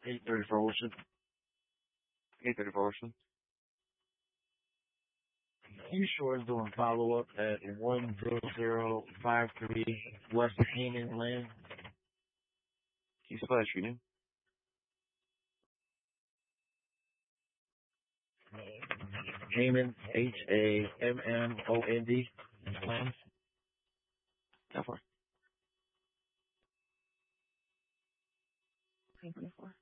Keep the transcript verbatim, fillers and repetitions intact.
eight thirty-four Wilson. eight thirty-four Wilson. You sure is doing follow up at one zero zero five three West Canaan Lane. Can you spell that street name? Hammond, H A M M O N D. How far? eight twenty-four.